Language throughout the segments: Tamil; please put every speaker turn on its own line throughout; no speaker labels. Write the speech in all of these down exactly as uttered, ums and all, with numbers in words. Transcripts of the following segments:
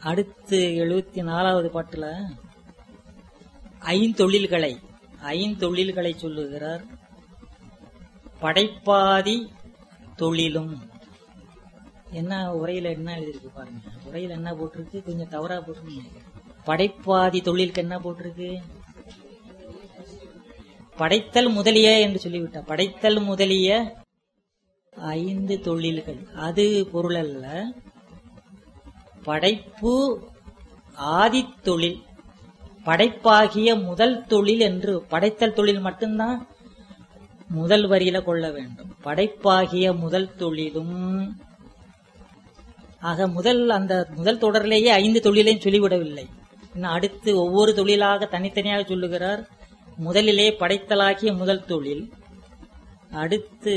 அடுத்து எழுபத்தி நாலாவது பாட்டுல ஐந்தொழில்களை ஐந்தொழில்களை சொல்லுகிறார். படைப்பாதி தொழிலும். என்ன உரையில என்ன எழுதிருக்கு பாருங்க. உரையில என்ன போட்டிருக்கு, கொஞ்சம் தவறா போட்டிருக்கு. படைப்பாதி தொழிலுக்கு என்ன போட்டிருக்கு, படைத்தல் முதலிய என்று சொல்லிவிட்டார். படைத்தல் முதலிய ஐந்து தொழில்கள் அது பொருள் அல்ல. படைப்பு ஆதி தொழில், படைப்பாகிய முதல் தொழில் என்று. படைத்தல் தொழில் மட்டும்தான் முதல் வரியில கொள்ள வேண்டும். படைப்பாகிய முதல் தொழிலும். ஆக முதல் அந்த முதல் தொடரிலேயே ஐந்து தொழிலையும் சொல்லிவிடவில்லை. இன்னும் அடுத்து ஒவ்வொரு தொழிலாக தனித்தனியாக சொல்லுகிறார். முதலிலே படைத்தலாகிய முதல் தொழில். அடுத்து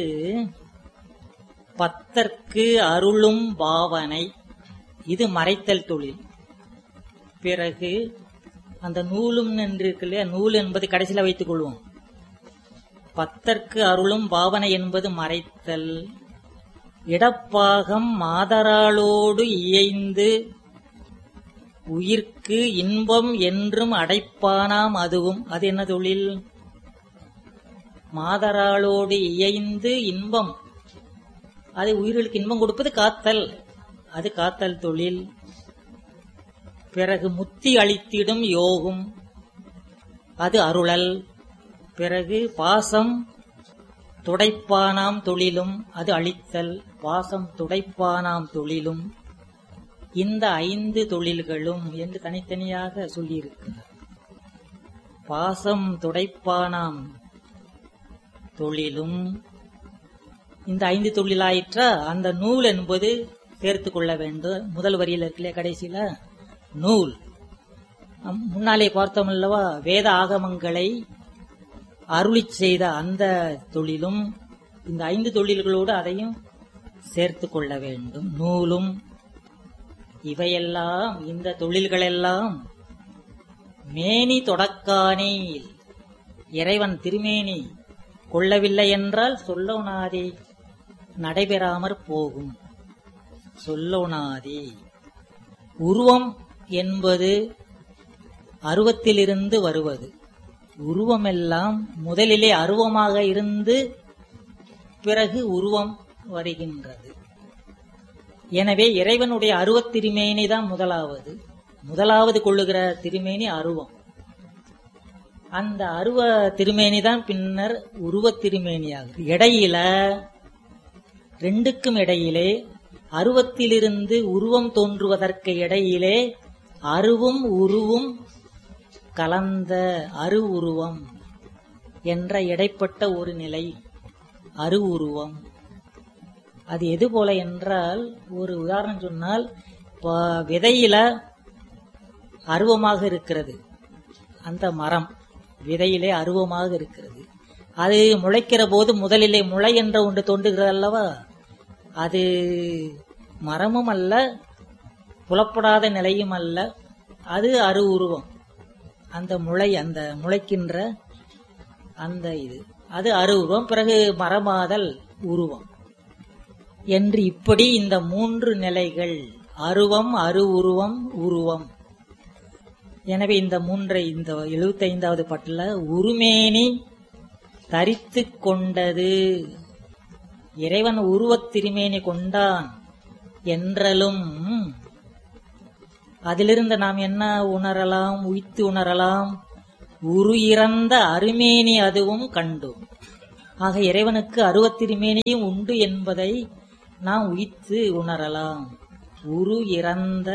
பத்தற்கு அருளும் பாவனை, இது மறைத்தல் தொழில். பிறகு அந்த நூலும் என்று இருக்கு இல்லையா, நூல் என்பது கடைசியில வைத்துக் கொள்வோம். பத்தற்கு அருளும் பாவனை என்பது மறைத்தல். இடப்பாகம் மாதராளோடு இயைந்து உயிர்க்கு இன்பம் என்றும் அடைப்பானாம் அதுவும். அது என்ன தொழில்? மாதராளோடு இயைந்து இன்பம், அது உயிர்களுக்கு இன்பம் கொடுப்பது காத்தல், அது காத்தல் தொழில். பிறகு முத்தி அளித்திடும் யோகும், அது அருளல். பிறகு பாசம் துடைப்பானாம் தொழிலும், அது அளித்தல். பாசம் துடைப்பானாம் தொழிலும். இந்த ஐந்து தொழில்களும் என்று தனித்தனியாக சொல்லியிருக்கிறார். பாசம் துடைப்பானாம் தொழிலும் இந்த ஐந்து தொழிலாயிற்றா. அந்த நூல் என்பது சேர்த்து கொள்ள வேண்டும். முதல் வரியில் இருக்கலையே கடைசியில நூல். முன்னாலே பார்த்தோம் அல்லவா, வேத ஆகமங்களை அருளிச் செய்த அந்த தொழிலும் இந்த ஐந்து தொழில்களோடு அதையும் சேர்த்து கொள்ள வேண்டும். நூலும் இவையெல்லாம், இந்த தொழில்களெல்லாம் மேனி தொடக்கானேல், இறைவன் திருமேனி கொள்ளவில்லை என்றால் சொல்லோனாதே, நடைபெறாமற் போகும். சொல்லோனாதே. உருவம் என்பது அருவத்திலிருந்து வருவது. உருவமெல்லாம் முதலிலே அருவமாக இருந்து பிறகு உருவம் வருகின்றது. எனவே இறைவனுடைய அருவத் திருமேனி தான் முதலாவது. முதலாவது கொள்ளுகிற திருமேனி அருவம். அந்த அருவ திருமேனி தான் பின்னர் உருவத் திருமேனியாகும். இடையில ரெண்டுக்கும் இடையிலே, அருவத்திலிருந்து உருவம் தோன்றுவதற்கு இடையிலே அருவும் உருவும் கலந்த அரு உருவம் என்ற இடைப்பட்ட ஒரு நிலை அரு உருவம். அது எது போல என்றால், ஒரு உதாரணம் சொன்னால், விதையில அருவமாக இருக்கிறது அந்த மரம், விதையிலே அருவமாக இருக்கிறது. அது முளைக்கிற போது முதலிலே முளை என்ற ஒன்று தோன்றுகிறது அல்லவா, அது மரமும் அல்ல, புலப்படாத நிலையும் அல்ல, அது அரு உருவம். அந்த முளை, அந்த முளைக்கின்ற அந்த இது, அது அரு உருவம். பிறகு மரமாதல் உருவம் என்று இப்படி இந்த மூன்று நிலைகள், அருவம், அரு உருவம், உருவம். எனவே இந்த மூன்றை இந்த எழுபத்தி ஐந்தாவது பாட்டுல உருமேனி தரித்து கொண்டது, இறைவன் உருவத் திருமேனி கொண்டான் என்றலும் அதிலிருந்து நாம் என்ன உணரலாம், உய்த்து உணரலாம், உரு இறந்த அருமேனி அதுவும் கண்டோம். ஆக இறைவனுக்கு அருவத் திருமேனியும் உண்டு என்பதை நாம் உய்த்து உணரலாம். உரு இறந்த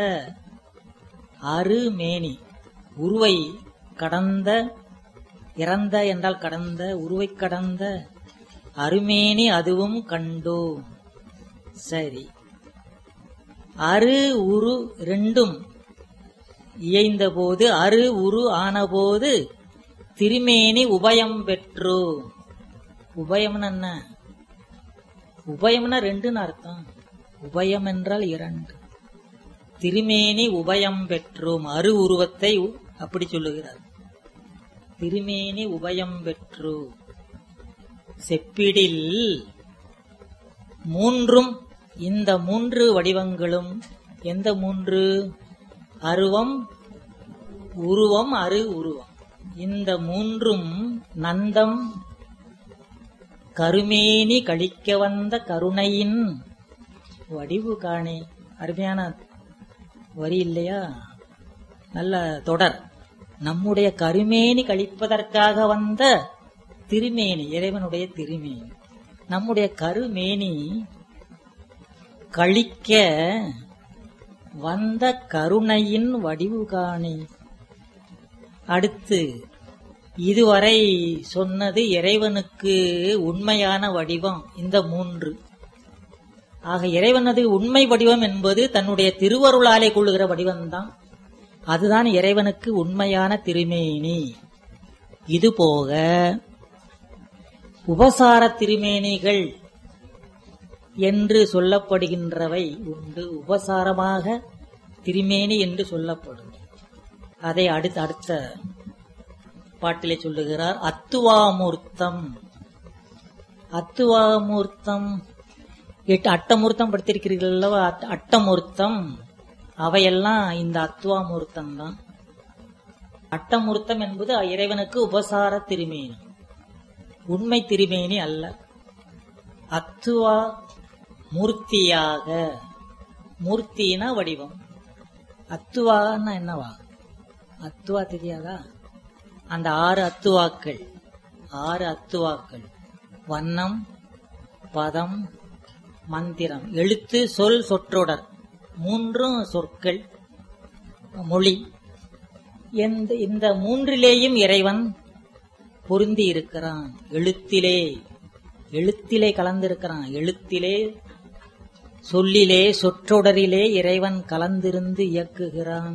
அருமேனி, உருவை கடந்த, இறந்த என்றால் கடந்த, உருவை கடந்த அருமேனி அதுவும் கண்டோம். சரி, அரு உரு ரெண்டும் இயைந்த போது, அரு உரு ஆன போது திருமேனி உபயம் பெற்றோ. உபயம்னு என்ன? உபயம்னா ரெண்டுன்னு அர்த்தம். உபயம் என்றால் இரண்டு. திருமேனி உபயம் பெற்றோம், அரு உருவத்தை அப்படி சொல்லுகிறார். திருமேனி உபயம் பெற்றோ. செப்பிடில் மூன்றும், இந்த மூன்று வடிவங்களும் எந்த மூன்று? அருவம், உருவம், அரு உருவம். இந்த மூன்றும் நந்தம் கருமேனி கழிக்க வந்த கருணையின் வடிவு காணே. அருமையான வரி இல்லையா? நல்ல தொடர். நம்முடைய கருமேனி கழிப்பதற்காக வந்த திருமேனி, இறைவனுடைய திருமேனி. நம்முடைய கருமேனி கழிக்க வந்த கருணையின் வடிவு காணே. அடுத்து இதுவரை சொன்னது இறைவனுக்கு உண்மையான வடிவம் இந்த மூன்று. ஆக இறைவனது உண்மை வடிவம் என்பது தன்னுடைய திருவருளாலே கொள்ளுகிற வடிவம்தான். அதுதான் இறைவனுக்கு உண்மையான திருமேனி. இதுபோக உபசார திருமேனிகள் என்று சொல்லப்படுகின்றவை உண்டு. உபசாரமாக திருமேனி என்று சொல்லப்படும். அதை அடுத்த அடுத்த பாட்டிலே சொல்லுகிறார். அத்துவாமூர்த்தம். அத்துவாமூர்த்தம் எட்டு அட்டமூர்த்தம் படுத்திருக்கிறீர்கள் அல்லவா? அட்டமூர்த்தம் அவையெல்லாம் இந்த அத்துவாமூர்த்தம் தான். அட்டமூர்த்தம் என்பது இறைவனுக்கு உபசார திருமேனி, உண்மை திருமேனி அல்ல. அத்துவா மூர்த்தியாக, மூர்த்தினா வடிவம். அத்துவான்னா என்னவா? அத்துவா தெரியாதா? அந்த ஆறு அத்துவாக்கள், ஆறு அத்துவாக்கள் வண்ணம், பதம், மந்திரம், எழுத்து, சொல், சொற்றொடர், மூன்றும் சொற்கள், மொழி. இந்த மூன்றிலேயும் இறைவன் பொருந்தி இருக்கிறான். எழுத்திலே எழுத்திலே கலந்திருக்கிறான். எழுத்திலே, சொல்லிலே, சொற்றொடரிலே இறைவன் கலந்திருந்து இயக்குகிறான்.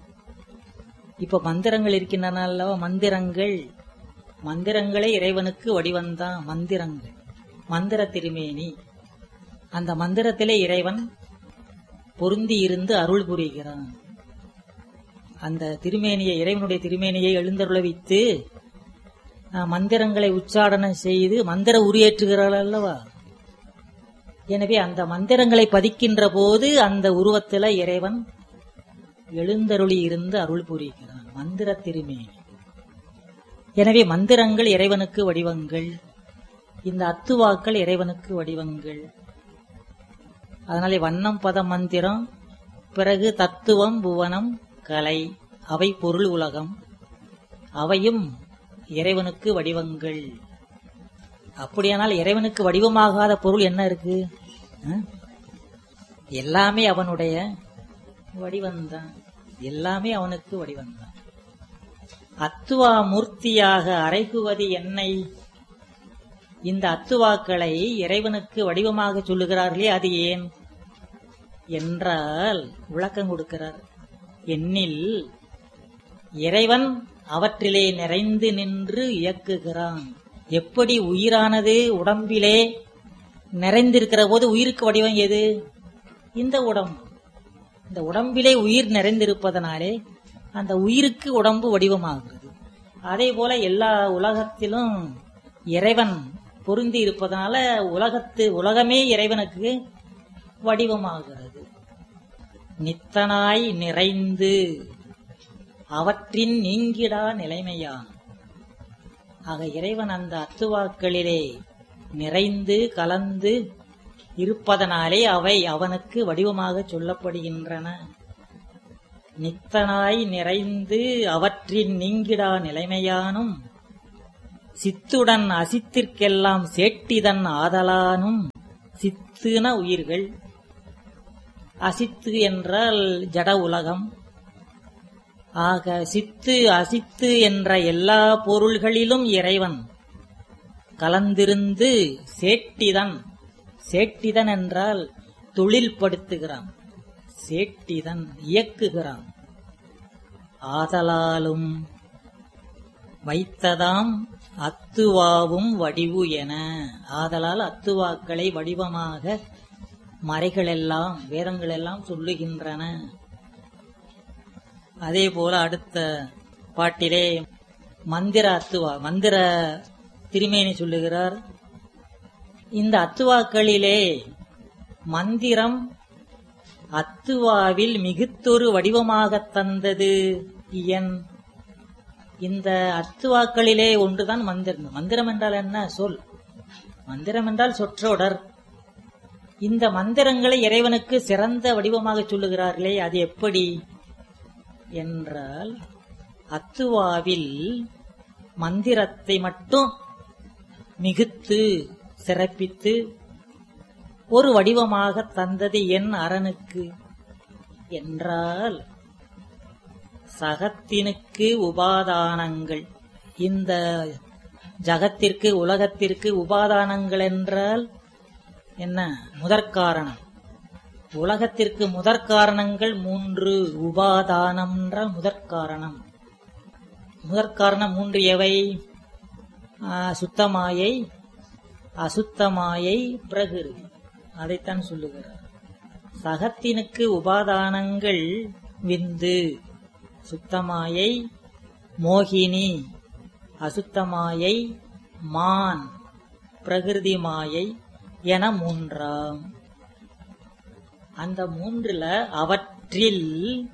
இப்ப மந்திரங்கள் இருக்கின்றன அல்லவா? மந்திரங்கள் மந்திரங்களே இறைவனுக்கு வடிவந்தான். மந்திரங்கள் மந்திர திருமேனி. அந்த மந்திரத்திலே இறைவன் பொருந்தி இருந்து அருள் புரிகிறான். அந்த திருமேனியை, இறைவனுடைய திருமேனியை எழுந்தருள வைத்து மந்திரங்களை உச்சாடனம் செய்து மந்திர உரியேற்றுகிறாள் அல்லவா? எனவே அந்த மந்திரங்களை பதிக்கின்ற போது அந்த உருவத்தில் இறைவன் எழுந்தருளி இருந்து அருள் புரிகிறான். மந்திர திருமேனி. எனவே மந்திரங்கள் இறைவனுக்கு வடிவங்கள், இந்த அத்துவாக்கள் இறைவனுக்கு வடிவங்கள். அதனாலே வண்ணம், பதம், மந்திரம், பிறகு தத்துவம், புவனம், கலை, அவை பொருள் உலகம், அவையும் இறைவனுக்கு வடிவங்கள். அப்படியானால் இறைவனுக்கு வடிவமாகாத பொருள் என்ன இருக்கு? எல்லாமே அவனுடைய வடிவந்தான். எல்லாமே அவனுக்கு வடிவந்தான். அத்துவா மூர்த்தியாக அரைகுவது என்னை. இந்த அத்துவாக்களை இறைவனுக்கு வடிவமாக சொல்லுகிறார்களே, அது ஏன் என்றால் விளக்கம் கொடுக்கிறார். எண்ணில் இறைவன் அவற்றிலே நிறைந்து நின்று இயக்குகிறான். எப்படி உயிரானது உடம்பிலே நிறைந்திருக்கிற போது உயிருக்கு வடிவம் எது? இந்த உடம்பு. இந்த உடம்பிலே உயிர் நிறைந்திருப்பதனாலே அந்த உயிருக்கு உடம்பு வடிவமாகிறது. அதே போல எல்லா உலகத்திலும் இறைவன் பொருந்தி இருப்பதனால உலகத்து உலகமே இறைவனுக்கு வடிவமாகிறது. நித்தனாய் நிறைந்து அவற்றின் நீங்கிடா நிலைமையான். ஆக இறைவன் அந்த அத்துவாக்களிலே நிறைந்து கலந்து இருப்பதனாலே அவை அவனுக்கு வடிவமாக சொல்லப்படுகின்றன. நித்தனாய் நிறைந்து அவற்றின் நீங்கிடா நிலைமையானும் சித்துடன் அசித்திற்கெல்லாம் சேட்டிதன் ஆதலானும். சித்துன உயிர்கள், அசித்து என்றால் ஜட உலகம். ஆக சித்து அசித்து என்ற எல்லா பொருள்களிலும் இறைவன் கலந்திருந்து சேட்டிதன். சேட்டிதன் என்றால் தொழில்படுத்துகிறான், சேட்டிதன் இயக்குகிறான். ஆதலாலும் வைத்ததாம் அத்துவாவும் வடிவு என. ஆதலால் அத்துவாக்களை வடிவமாக மறைகளெல்லாம் வேதங்களெல்லாம் சொல்லுகின்றன. அதே போல அடுத்த பாட்டிலே மந்திர அத்துவா, மந்திர திருமேனி சொல்லுகிறார். இந்த அத்துவாக்களிலே மந்திரம் அத்துவாவில் மிகுத்தொரு வடிவமாகத் தந்தது இயன். இந்த அத்துவாக்களிலே ஒன்றுதான் மந்திரம். மந்திரம் என்றால் என்ன? சொல். மந்திரம் என்றால் சொற்றொடர். இந்த மந்திரங்களை இறைவனுக்கு சிறந்த வடிவமாக சொல்லுகிறார்களே, அது எப்படி என்றால், அத்துவாவில் மந்திரத்தை மட்டும் மிகுத்து சிறப்பித்து ஒரு வடிவமாக தந்தது என் அரனுக்கு என்றால், சகத்தினுக்கு உபாதானங்கள், இந்த ஜகத்திற்கு உலகத்திற்கு உபாதானங்கள் என்றால் என்ன? முதற்காரணம். உலகத்திற்கு முதற்காரணங்கள் மூன்று. உபாதானம் என்றால் முதற்காரணம். முதற்காரணம் மூன்று எவை? சுத்தமாயை, அசுத்தமாயை, பிரகிருதி. அதைத்தான் சொல்லுகிறார். சகத்தினுக்கு உபாதானங்கள் விந்து, சுத்தமாயை, மோகினி, அசுத்தமாயை, மான், பிரகிருதி மாயை என மூன்றாம். அந்த மூன்றுல அவற்றில்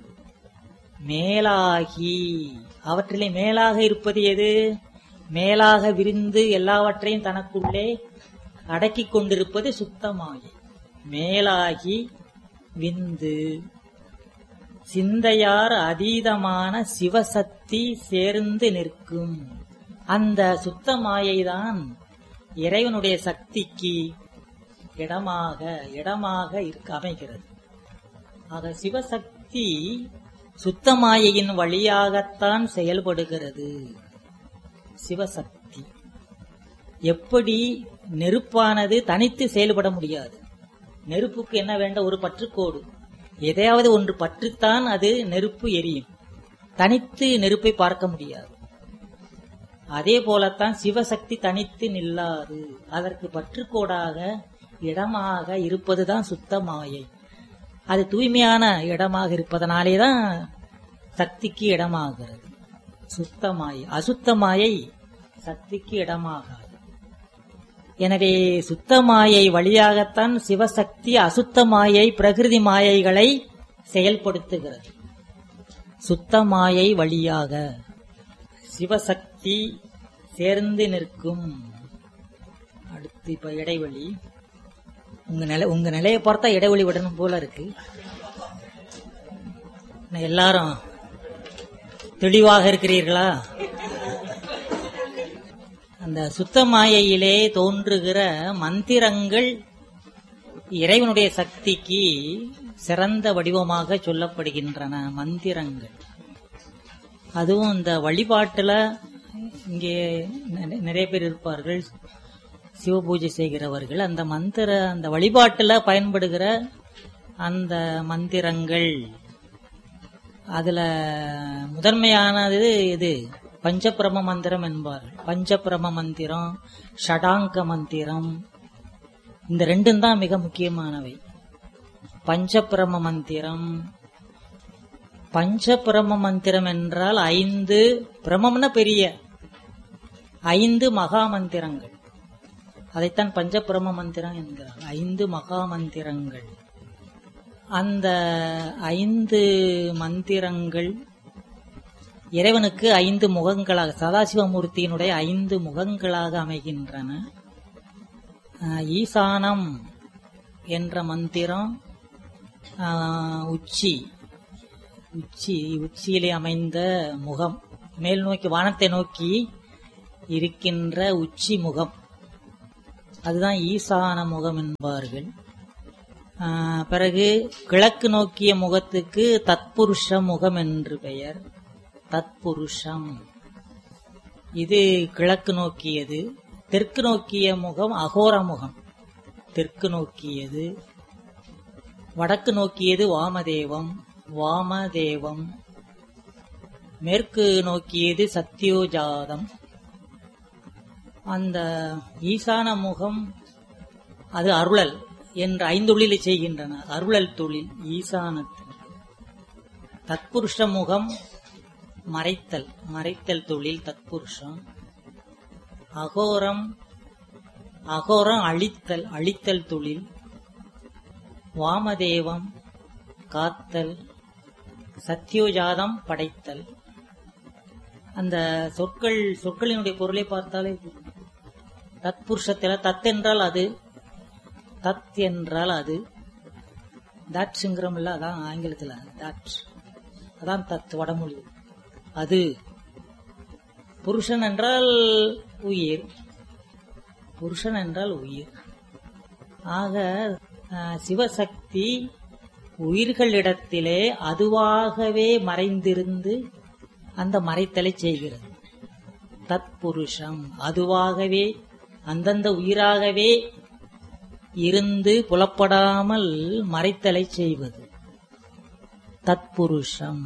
மேலாகி, அவற்றிலே மேலாக இருப்பது எது? மேலாக விரிந்து எல்லாவற்றையும் தனக்குள்ளே அடக்கிக் கொண்டிருப்பது சுத்தமாயை. மேலாகி விந்து சிந்தையார் அதீதமான சிவசக்தி சேர்ந்து நிற்கும். அந்த சுத்தமாயைதான் இறைவனுடைய சக்திக்கு இடமாக இடமாக இருக்க அமைகிறது. ஆக சிவசக்தி சுத்தமாயையின் வழியாகத்தான் செயல்படுகிறது. சிவசக்தி எப்படி? நெருப்பானது தனித்து செயல்பட முடியாது. நெருப்புக்கு என்ன வேண்டும்? ஒரு பற்றுக்கோடு. எதையாவது ஒன்று பற்றுத்தான் அது நெருப்பு எரியும். தனித்து நெருப்பை பார்க்க முடியாது. அதே போலத்தான் சிவசக்தி தனித்து நில்லாது. அதற்கு பற்றுக்கோடாக இடமாக இருப்பதுதான் சுத்தமாயை. அது தூய்மையான இடமாக இருப்பதனாலேதான் சக்திக்கு இடமாகிறது. சுத்தமாயை. அசுத்தமாயை சக்திக்கு இடமாகாது. எனவே சுத்தமாயை வழியாகத்தான் சிவசக்தி அசுத்தமாயை பிரகிருதி மாயைகளை செயல்படுத்துகிறது. சுத்தமாயை வழியாக சிவசக்தி சேர்ந்து நிற்கும். அடுத்து இப்ப இடைவெளி. உங்க நிலை உங்க நிலையை பார்த்தா இடைவெளி விடணும் போல இருக்கு. எல்லாரும் தெளிவாக இருக்கிறீர்களா? அந்த சுத்தமாயையிலே தோன்றுகிற மந்திரங்கள் இறைவனுடைய சக்திக்கு சிறந்த வடிவமாக சொல்லப்படுகின்றன. மந்திரங்கள் அதுவும் இந்த வழிபாட்டுல இங்கே நிறைய பேர் இருப்பார்கள், சிவபூஜை செய்கிறவர்கள். அந்த மந்திர அந்த வழிபாட்டுல பயன்படுகிற அந்த மந்திரங்கள், அதுல முதன்மையானது இது பஞ்சபிரம மந்திரம் என்பார்கள். பஞ்சபிரம மந்திரம், ஷடாங்க மந்திரம், இந்த ரெண்டும் தான் மிக முக்கியமானவை. பஞ்சபிரம மந்திரம், பஞ்சபிரம மந்திரம் என்றால் ஐந்து, பிரமம்னா பெரிய ஐந்து மகா மந்திரங்கள். அதைத்தான் பஞ்சபிரம மந்திரம் என்கிறார். ஐந்து மகா மந்திரங்கள். அந்த ஐந்து மந்திரங்கள் இறைவனுக்கு ஐந்து முகங்களாக, சதாசிவமூர்த்தியினுடைய ஐந்து முகங்களாக அமைகின்றன. ஈசானம் என்ற மந்திரம் உச்சி உச்சி உச்சியிலே அமைந்த முகம், மேல் நோக்கி வானத்தை நோக்கி இருக்கின்ற உச்சி முகம், அதுதான் ஈசான முகம் என்பார்கள். பிறகு கிழக்கு நோக்கிய முகத்துக்கு தத்புருஷ முகம் என்று பெயர். தத்புருஷம் இது கிழக்கு நோக்கியது. தெற்கு நோக்கிய முகம் அகோர முகம், தெற்கு நோக்கியது. வடக்கு நோக்கியது வாமதேவம், வாமதேவம். மேற்கு நோக்கியது சத்யோஜாதம். அந்த ஈசான முகம் அது அருளல் என்று ஐந்தொழிலை செய்கின்றன. அருளல் தொழில் ஈசானத்தில். தத்புருஷ முகம் மறைத்தல், மறைத்தல் தொழில் தத்புருஷம். அகோரம், அகோரம் அழித்தல், அழித்தல் தொழில். வாமதேவம் காத்தல், சத்யோஜாதம் படைத்தல். அந்த சொற்கள் சொற்களினுடைய பொருளை பார்த்தாலே தத்புருஷத்தில் தத் என்றால் அது, தத் என்றால் அது, தட்ங்கிறோம்ல, அதான் ஆங்கிலத்தில் தட், அதான் தத் வடமொழி. அது புருஷன் என்றால் உயிர், புருஷன் என்றால் உயிர். ஆக சிவசக்தி உயிர்களிடத்திலே அதுவாகவே மறைந்திருந்து அந்த மறைத்தலை செய்கிறது. தத்புருஷம், அதுவாகவே அந்தந்த உயிராகவே இருந்து புலப்படாமல் மறைத்தலை செய்வது தத்புருஷம்.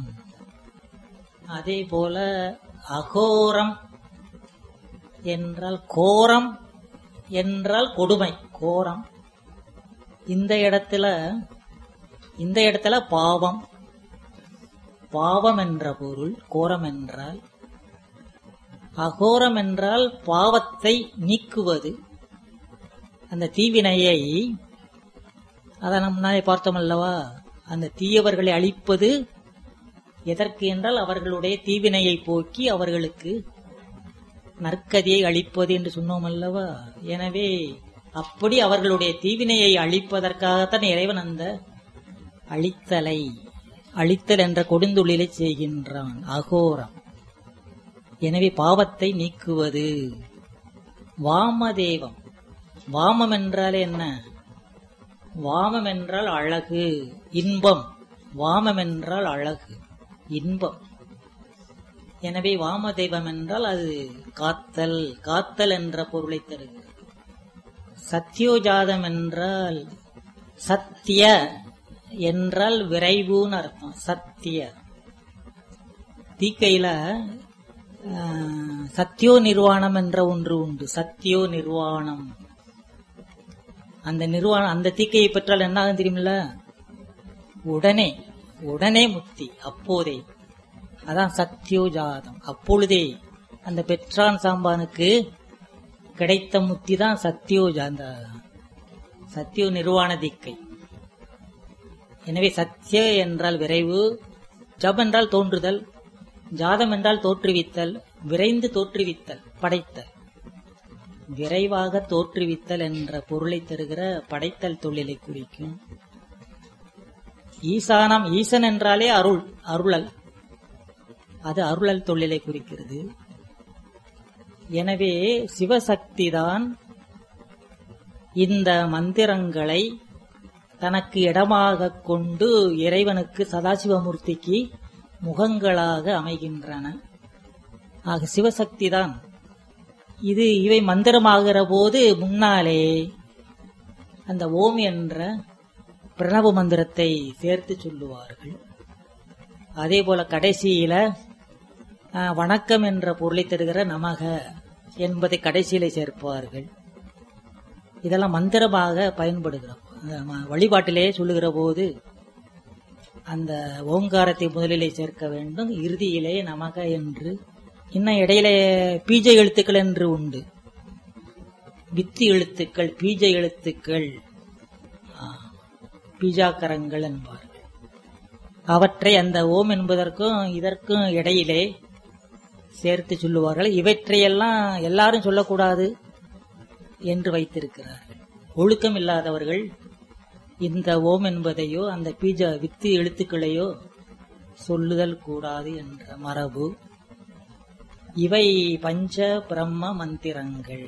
அதே போல அகோரம் என்றால், கோரம் என்றால் கொடுமை, கோரம். இந்த இடத்துல இந்த இடத்துல பாவம், பாவம் என்ற பொருள். கோரம் என்றால், அகோரம் என்றால் பாவத்தை நீக்குவது, அந்த தீவினையை. அதை நம்ம முன்னாடி பார்த்தோம் அல்லவா, அந்த தீயவர்களை அழிப்பது எதற்கு என்றால் அவர்களுடைய தீவினையை போக்கி அவர்களுக்கு நற்கதியை அளிப்பது என்று சொன்னோம் அல்லவா. எனவே அப்படி அவர்களுடைய தீவினையை அழிப்பதற்காகத்தான் இறைவன் அந்த அழித்தலை, அழித்தல் என்ற கொடுந்தொழிலை செய்கின்றான், அகோரம். எனவே பாவத்தை நீக்குவது. வாமதேவம், வாமம் என்றால் என்ன? வாமம் என்றால் அழகு, இன்பம். வாமம் என்றால் அழகு, இன்பம். எனவே வாமதேவம் என்றால் அது காத்தல், காத்தல் என்ற பொருளை தருகிறது. சத்யோஜாதம் என்றால், சத்திய என்றால் விரைவுன்னு அர்த்தம். சத்திய தீக்கையில சத்தியோ நிர்வாணம் என்ற ஒன்று உண்டு. சத்தியோ நிர்வாணம், அந்த நிர்வாணம், அந்த தீக்கையை பெற்றால் என்ன ஆகும் தெரியுமில்ல? உடனே உடனே முக்தி, அப்போதே. அதான் சத்யோஜாதம். அப்பொழுதே அந்த பெற்றான் சாம்பானுக்கு கிடைத்த முக்தி தான் சத்யோஜா, அந்த சத்தியோ நிர்வாண தீக்கை. எனவே சத்திய என்றால் விரைவு, ஜப் என்றால் தோன்றுதல், ஜாதம் என்றால் தோற்றுவித்தல், விரைந்து தோற்றுவித்தல், படைத்தல். விரைவாக தோற்றுவித்தல் என்ற பொருளை தருகிற படைத்தல் தொழிலை குறிக்கும். ஈசானம், ஈசன் என்றாலே அருள், அருளல், அது அருளல் தொழிலை குறிக்கிறது. எனவே சிவசக்தி தான் இந்த மந்திரங்களை தனக்கு இடமாக கொண்டு இறைவனுக்கு, சதாசிவமூர்த்திக்கு முகங்களாக அமைகின்றன. ஆக சிவசக்தி தான் இது. இவை மந்திரமாகிற போது முன்னாலே அந்த ஓம் என்ற பிரணவ மந்திரத்தை சேர்த்து சொல்லுவார்கள். அதே போல கடைசியில வணக்கம் என்ற பொருளை தருகிற நமக என்பதை கடைசியில சேர்ப்பார்கள். இதெல்லாம் மந்திரமாக பயன்படுகிறோம். வழிபாட்டிலே சொல்லுகிற போது அந்த ஓங்காரத்தை முதலிலே சேர்க்க வேண்டும், இறுதியிலே நமக என்று. இன்னும் இடையில பீஜ எழுத்துக்கள் என்று உண்டு. வித்து எழுத்துக்கள், பீஜ எழுத்துக்கள், பீஜாக்கரங்கள் என்பார்கள். அவற்றை அந்த ஓம் என்பதற்கும் இதற்கும் இடையிலே சேர்த்து சொல்லுவார்கள். இவற்றையெல்லாம் எல்லாரும் சொல்லக்கூடாது என்று வைத்திருக்கிறார்கள். ஒழுக்கம் இல்லாதவர்கள் இந்த ஓம் என்பதையோ அந்த பீஜ வித்து எழுத்துக்களையோ சொல்லுதல் கூடாது என்ற மரபு. இவை பஞ்ச பிரம்ம மந்திரங்கள்.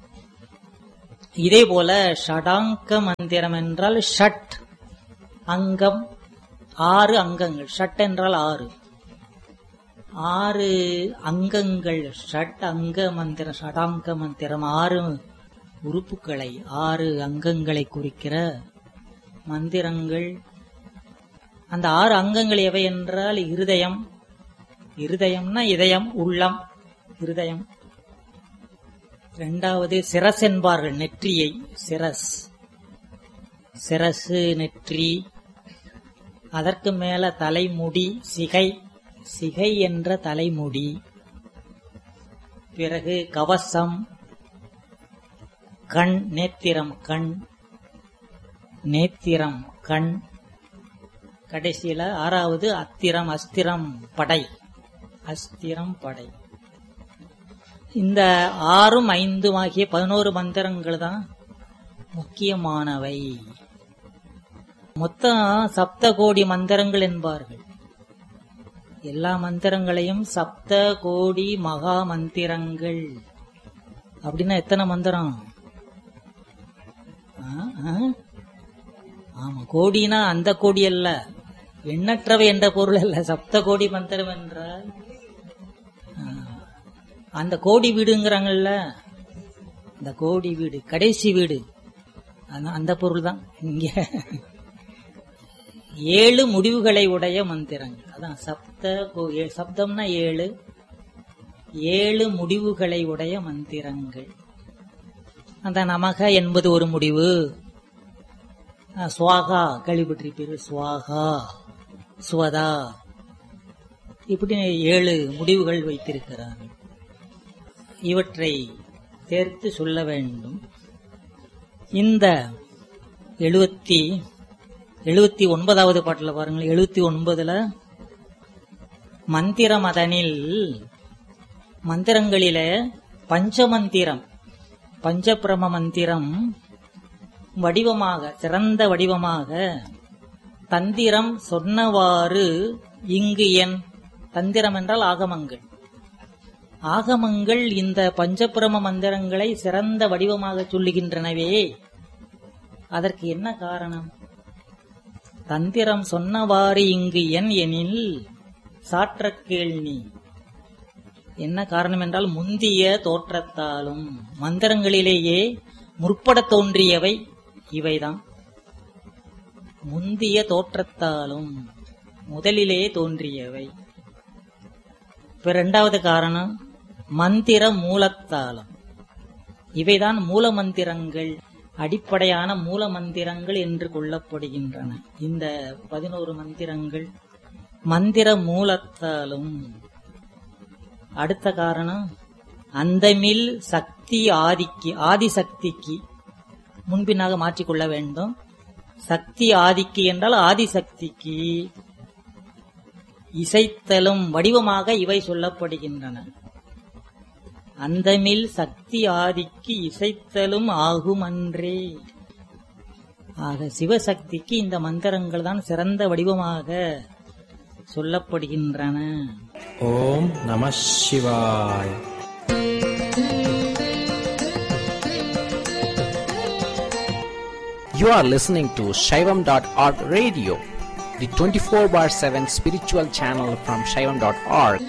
இதே போல ஷடாங்க மந்திரம் என்றால் ஷட் அங்கம், ஆறு அங்கங்கள். ஷட் என்றால் ஆறு, ஆறு அங்கங்கள். ஷட் அங்க மந்திரம், ஷடாங்க மந்திரம். ஆறு உறுப்புகளை, ஆறு அங்கங்களை குறிக்கிற மந்திரங்கள். அந்த ஆறு அங்கங்கள் எவை என்றால் இருதயம், இருதயம்னா இதயம், உள்ளம், இருதயம். இரண்டாவது சிரஸ் என்பார்கள், நெற்றியை, சிரஸ், சிரசு, நெற்றி. அதற்கு மேல தலைமுடி, சிகை, சிகை என்ற தலைமுடி. பிறகு கவசம், கண், நேத்திரம், கண், நேத்திரம், கண். கடைசியில ஆறாவது அத்திரம் அஸ்திரம் படை. அஸ்திரம் படை. இந்த ஆறும் ஐந்தும் ஆகிய பதினோரு மந்திரங்கள் தான் முக்கியமானவை. மொத்தம் சப்த கோடி மந்திரங்கள் என்பார்கள். எல்லா மந்திரங்களையும் சப்த கோடி மகா மந்திரங்கள். அப்படின்னா எத்தனை மந்திரம்? ஆமா, கோடினா அந்த கோடி அல்ல, எண்ணற்றவை என்ற பொருள் அல்ல. சப்த கோடி மந்திரம் என்றால் அந்த கோடி வீடுங்கிறாங்கல்ல, இந்த கோடி வீடு கடைசி வீடு அந்த பொருள் தான் இங்க. ஏழு முடிவுகளை உடைய மந்திரங்கள். அதான் சப்த சப்தம்னா ஏழு, ஏழு முடிவுகளை உடைய மந்திரங்கள். அந்த நமக என்பது ஒரு முடிவு. சுவாகா கேள்விப்பட்டிருப்பீர்கள், சுவாகா சுவதா, இப்படி ஏழு முடிவுகள் வைத்திருக்கிறார்கள். இவற்றை சேர்த்து சொல்ல வேண்டும். இந்த எழுபத்தி எழுபத்தி ஒன்பதாவது பாட்டுல பாருங்கள். எழுபத்தி ஒன்பதுல மந்திர மதனில் மந்திரங்களில பஞ்சமந்திரம் பஞ்சபிரம மந்திரம் வடிவமாக, சிறந்த வடிவமாக தந்திரம் சொன்னவாறு இங்கு என் தந்திரம் என்றால் ஆகமங்கள். ஆகமங்கள் இந்த பஞ்சபிரம மந்திரங்களை சிறந்த வடிவமாக சொல்லுகின்றனவே, அதற்கு என்ன காரணம்? தந்திரம் சொன்னவாறு இங்கு என் எனில் சாற்ற கேள்வி. என்ன காரணம் என்றால் முந்திய தோற்றத்தாலும் மந்திரங்களிலேயே முற்பட தோன்றியவை இவைதான். முந்திய தோற்றத்தாலும் முதலிலே தோன்றியவை. இப்ப இரண்டாவது காரணம் மந்திர மூலத்தாலும். இவைதான் மூல மந்திரங்கள், அடிப்படையான மூல மந்திரங்கள் என்று கொள்ளப்படுகின்றன. இந்த பதினோரு மந்திரங்கள் மந்திர மூலத்தாலும். அடுத்த காரணம் அந்தமில் சக்தி ஆதிக்கு, ஆதிசக்திக்கு முன்பின்னாக மாற்றிக்கொள்ள வேண்டும். சக்தி ஆதிக்கு என்றால் ஆதிசக்திக்கு இசைத்தலும் வடிவமாக இவை சொல்லப்படுகின்றன. அந்தமில் சக்தி ஆதிக்கு இசைத்தலும் ஆகும் அன்றே. ஆக சிவசக்திக்கு இந்த மந்திரங்கள் தான் சிறந்த வடிவமாக சொல்லப்படுகின்றன.
ஓம் நம சிவாய. You are listening to Shaivam dot org radio, the twenty-four bar seven spiritual channel from Shaivam dot org.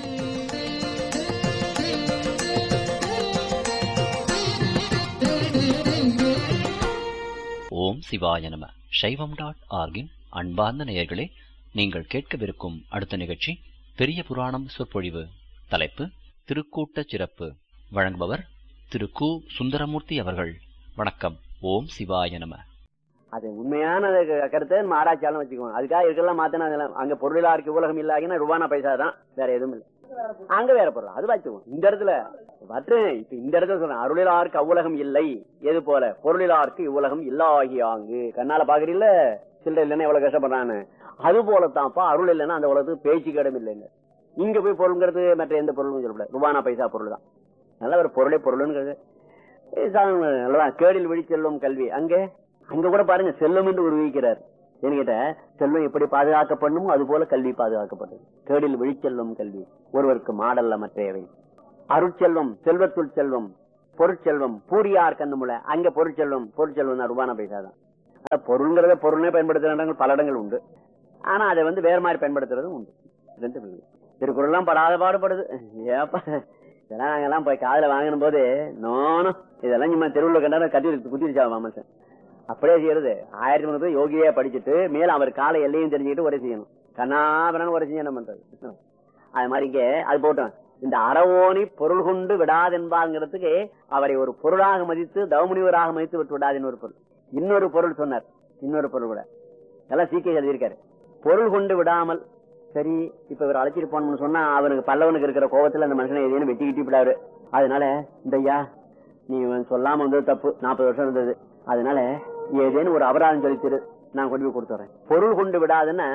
ஓம் சிவாய நம. சைவம் டாட் ஆர்கின் அன்பார்ந்த நேயர்களே, நீங்கள் கேட்கவிருக்கும் அடுத்த நிகழ்ச்சி பெரிய புராணம் சொற்பொழிவு. தலைப்பு திருக்கூட்ட சிறப்பு. வழங்குபவர் திரு கு சுந்தரமூர்த்தி அவர்கள். வணக்கம். ஓம் சிவாய நம.
அது உண்மையான கருத்தை நம்ம ஆராய்ச்சியாலும் வச்சுக்குவோம். அதுக்காக இருக்கலாம் மாத்தினா அங்க பொருளா இருக்கு உலகம் இல்லாங்கன்னா ரூபானா பைசா தான், வேற எதுவும் இல்லை. அங்க வேற பொருள் அது வச்சுக்குவோம். இந்த இடத்துல பற்று இப்ப இந்த இடத்துல சொல்றேன், அருளிலாருக்கு அவ்வுலகம் இல்லை. எது போல பொருளிலாருக்கு இவ்வுலகம் இல்லாகியாங்கு. கண்ணால பாக்குறீங்கள சில்லறை இல்லைன்னா எவ்வளவு கஷ்டப்படுறான்னு, அது போலத்தான்ப்பா அருள் இல்லைன்னா அந்த உலகத்துக்கு பேச்சுக்கு இடம் இல்லைங்க. இங்க போய் பொருள்ங்கிறது மற்ற எந்த பொருளும் சொல்லக்கூடாது, ரூபானா பைசா பொருள் தான். நல்ல ஒரு பொருளே பொருள்ங்கிறது நல்லதான். கேடில் விழி செல்லும் கல்வி. அங்கே அங்க கூட பாருங்க செல்வம் என்று உருவிக்கிறார். என்கிட்ட செல்வம் எப்படி பாதுகாக்கப்படணுமோ அது போல கல்வி பாதுகாக்கப்பட்டது. கேடில் விழிச்செல்வம் கல்வி ஒருவருக்கு மாடல்ல மற்றையவை. அருட்செல்வம் செல்வத்துள் செல்வம், பொருட்செல்வம் பூரியார் கண்ணுமுல. அங்க பொருட்செல்வம் பொருட்செல்வம் தான் ரூபான பைசா தான். பொருள்ங்கிறத பொருளே பயன்படுத்துற இடங்கள் பல இடங்கள் உண்டு. ஆனா அதை வந்து வேற மாதிரி பயன்படுத்துறதும் உண்டு. ரெண்டு திருக்குறள் எல்லாம் படாத பாடுபடுது. ஏப்பா இதெல்லாம் நாங்கெல்லாம் போய் காதல வாங்கின போது நானும் இதெல்லாம் சும்மா தெருவுல கண்டா கட்டி குத்திருச்சா மாமசன். அப்படியே செய்யறது. ஆயிரத்தி முன்னூறு யோகியா படிச்சுட்டு மேல அவர் காலை எல்லையும் தெரிஞ்சுக்கிட்டு ஒரே செய்யணும். கண்ணாபரன் ஒரே செய்ய என்ன பண்றது. அது மாதிரி இங்க அது போட்டோம். இந்த அறவோனி பொருள் கொண்டு விடாதென்பாங்கிறதுக்கு அவரை ஒரு பொருளாக மதித்து தவமுனிவராக மதித்து விட்டு விடாதுன்னு ஒரு பொருள். இன்னொரு பொருள் சொன்னார். இன்னொரு பொருள் கூட எல்லாம் சீக்கிரம் எழுதியிருக்காரு. பொருள் கொண்டு விடாமல். சரி இப்ப இவர் அழைச்சிட்டு போனோம்னு சொன்னா அவனுக்கு பல்லவனுக்கு இருக்கிற கோபத்துல அந்த மனுஷனை எதையும் வெட்டி கிட்டி விடாரு. அதனால இந்த ஐயா நீ சொல்லாம வந்தது தப்பு, நாற்பது வருஷம் இருந்தது. அதனால ஏதேனும் ஒரு அபராதம் சொல்லித்திரு, நான் கொண்டு போய் கொடுத்துறேன். பொருள் கொண்டு விடாதுன்னா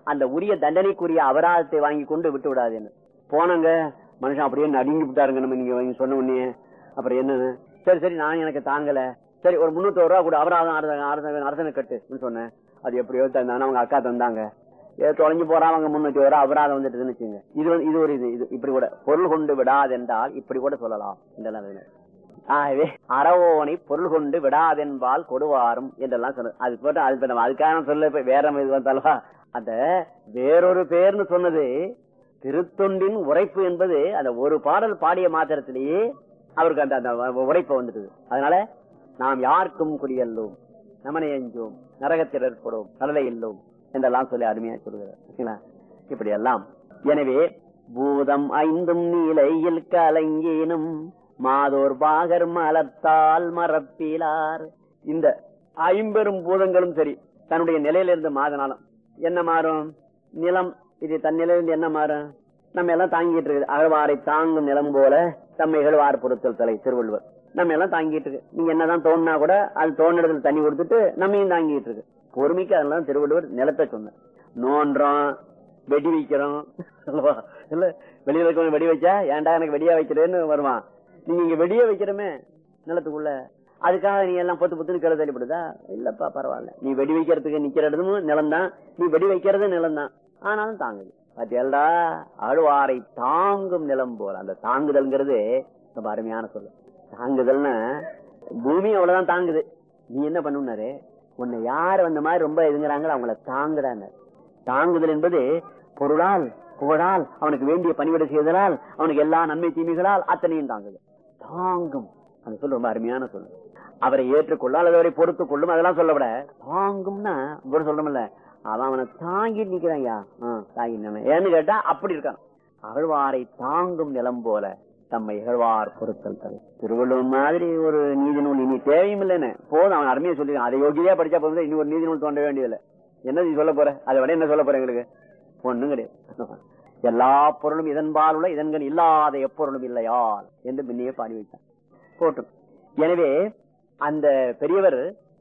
அந்த உரிய தண்டனைக்குரிய அபராதத்தை வாங்கி கொண்டு விட்டு விடாதுன்னு போனங்க. மனுஷன் அப்படியே நடுங்கி விட்டாருங்க. நம்ம நீங்க சொன்ன உடனே அப்புறம் என்னன்னு, சரி சரி நான் எனக்கு தாங்கல, சரி ஒரு முன்னூத்தி ரூபா கூட அபராதம் அரசனை கட்டு சொன்னேன். அது எப்படியோ தந்தானே அவங்க அக்கா தந்தாங்க. ஏதோ தொலைஞ்சு போறா அவங்க முன்னூத்தி ரூபா அபராதம் வந்துட்டுன்னு வச்சுங்க. இது வந்து இது ஒரு இது இது இப்படி கூட பொருள் கொண்டு விடாதென்றால் இப்படி கூட சொல்லலாம். ஆகவே அறவோனை பொருள் கொண்டு விடாதென்பால் கொடுவாரும் என்றெல்லாம் சொன்னது. அது போட்டு அது நம்ம அதுக்காக சொல்ல வேற இது வந்தாலும் அந்த வேறொரு பேர்னு சொன்னது திருத்தொண்டின் உரைப்பு என்பது அந்த ஒரு பாடல் பாடிய மாத்திரத்திலேயே அவருக்கு அந்த அந்த உரைப்பு வந்துடுது. அதனால நாம் யாருக்கும் குடியல்லோம், நமனை அஞ்சோம், நரகத்தில் ஏற்படும், கடலை இல்லோம் என்றெல்லாம் சொல்லி அருமையா சொல்லுகிறார். இப்படி எல்லாம். எனவே பூதம் ஐந்தும் நீலையில் கலங்கினும் மாதோர் பாகர் மலர்த்தால் மரப்பிலார். இந்த ஐம்பெரும் பூதங்களும் சரி தன்னுடைய நிலையிலிருந்து மாதனாலும் என்ன மாறும்? நிலம் இது தன் நிலையிலிருந்து என்ன மாறும்? நம்ம எல்லாம் தாங்கிட்டு இருக்கு. அகழ்வாரை தாங்கும் நிலம் போல தம்மை இகழ்வார் பொருத்தல் தலை திருவள்ளுவர். நம்ம எல்லாம் தாங்கிட்டு இருக்கு. நீங்க என்னதான் தோணுனா கூட அது தோணுறதுல தண்ணி கொடுத்துட்டு நம்மையும் தாங்கிட்டு இருக்கு. பொறுமைக்கு அதெல்லாம் திருவள்ளுவர் நிலத்தை சொன்ன. நோன்றோம், வெடி வைக்கிறோம் இல்ல, வெளியில இருக்க வெடி வச்சா ஏன்டா எனக்கு வெடியா வைக்கிறேன்னு வருவான். நீங்க இங்க வெடிய வைக்கிறமே நிலத்துக்குள்ள, அதுக்காக நீ எல்லாம் பொத்து பொத்துன்னு கீழே தள்ளிப்படுதா? இல்லப்பா பரவாயில்ல, நீ வெடி வைக்கிறதுக்கு நிக்கிற இடமும் நிலம்தான், நீ வெடி வைக்கிறது நிலம்தான், ஆனாலும் தாங்குது. பாத்தியல்டா, அழுவாரை தாங்கும் நிலம் போல. அந்த தாங்குதல்ங்கிறது ரொம்ப அருமையான சொல்ல. தாங்குதல்னா பூமி அவ்வளவுதான் தாங்குது. நீ என்ன பண்ணுனாரு, உன்னை யாரு அந்த மாதிரி ரொம்ப இதுங்கிறாங்களோ அவங்கள தாங்குறாங்க. தாங்குதல் என்பது பொருளால் புகழால் அவனுக்கு வேண்டிய பணிவிடை செய்தலால் அவனுக்கு எல்லா நன்மை தீமைகளால் அத்தனையும் தாங்குது. தாங்கும் அந்த சொல்ல ரொம்ப அருமையான சொல்லு. அவரை ஏற்றுக்கொள்ளும் அல்லது அவரை பொறுத்துக் கொள்ளும் அதெல்லாம் சொல்ல விட தாங்கும்னா ஒரு சொல்றோம்ல, அவன் அவனை தாங்கி நிக்கிறான்யா தாங்கி. ஏன்னு கேட்டா அப்படி இருக்கான். அகழ்வாரை தாங்கும் நிலம் போல தம்மை இகழ்வார் பொருத்தல் தலை. திருவள்ளுவர் மாதிரி ஒரு நீதி நூல் இனி தேவையும் இல்லைன்னு போதும். அவன் அருமையா சொல்லிருக்கான். அதை யோகியா படிச்சா போதும், இனி ஒரு நீதி நூல் தோன்ற வேண்டியதில்லை. என்ன நீ சொல்ல போற, அதை விட என்ன சொல்ல போற? எங்களுக்கு ஒண்ணும் கிடையாது. எல்லா பொருளும் இதன்பால் உள்ள இதன்கள் இல்லாத எப்பொருளும் இல்லையால் என்று முன்னையே பாடி வைத்தான் போட்டும். எனவே அந்த பெரியவர்